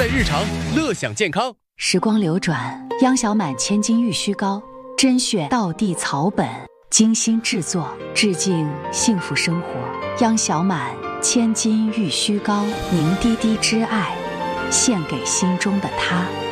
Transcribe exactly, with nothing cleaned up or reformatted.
日常，乐享健康。 时光流转，央小满千金玉虚膏，甄选道地草本，精心制作，致敬幸福生活。央小满千金玉虚膏，凝滴滴之爱，献给心中的他。